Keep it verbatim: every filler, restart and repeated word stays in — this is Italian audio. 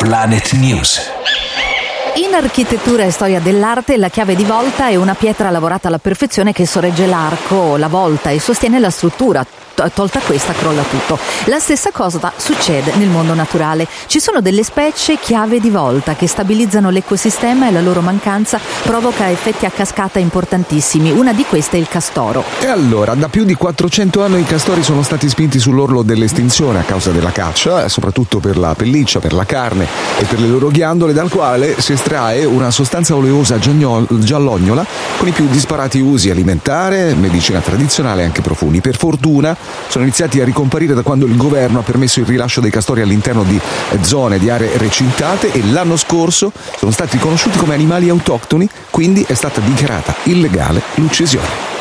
Planet News. In architettura e storia dell'arte la chiave di volta è una pietra lavorata alla perfezione che sorregge l'arco o la volta e sostiene la struttura. Tolta questa crolla tutto. La stessa cosa succede nel mondo naturale. Ci sono delle specie chiave di volta che stabilizzano l'ecosistema e la loro mancanza provoca effetti a cascata importantissimi. Una di queste è il castoro. E allora, da più di quattrocento anni i castori sono stati spinti sull'orlo dell'estinzione a causa della caccia, soprattutto per la pelliccia, per la carne e per le loro ghiandole, dal quale si estrae una sostanza oleosa giallognola con i più disparati usi: alimentare, medicina tradizionale e anche profumi. Per fortuna sono iniziati a ricomparire da quando il governo ha permesso il rilascio dei castori all'interno di zone, di aree recintate, e l'anno scorso sono stati riconosciuti come animali autoctoni, quindi è stata dichiarata illegale l'uccisione.